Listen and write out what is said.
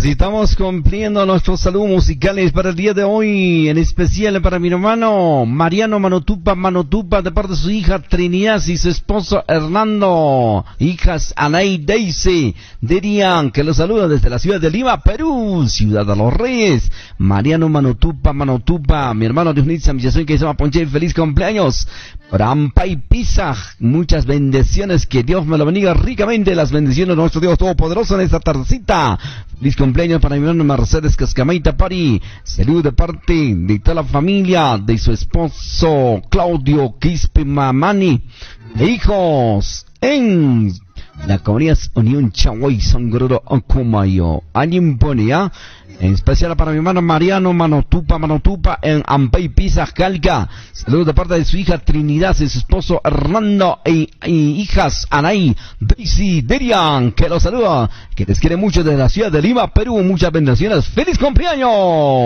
Así estamos cumpliendo nuestros saludos musicales para el día de hoy, en especial para mi hermano Mariano Manotupa, de parte de su hija Trinidad y su esposo Hernando, hijas Anaí, Daisy, Derian, que los saluda desde la ciudad de Lima, Perú, ciudad de los Reyes. Mariano Manotupa, mi hermano de Unitza, que se llama Ponche, feliz cumpleaños. Para Ampay Pisa, muchas bendiciones, que Dios me lo bendiga ricamente, las bendiciones de nuestro Dios Todopoderoso en esta tardecita. Feliz cumpleaños para mi hermano Mercedes Cascamaita Pari, salud de parte de toda la familia, de su esposo Claudio Quispe Mamani, e hijos en la comunidad Unión Chahuay Sangro Ocumayo. Alguien pone, ¿ya? En especial para mi hermano Mariano Manotupa en Ampay Pisa, Calca. Saludos de parte de su hija Trinidad y su esposo Hernando y hijas Anaí, Daisy, Derian, que los saluda, que les quiere mucho desde la ciudad de Lima, Perú. Muchas bendiciones. ¡Feliz cumpleaños!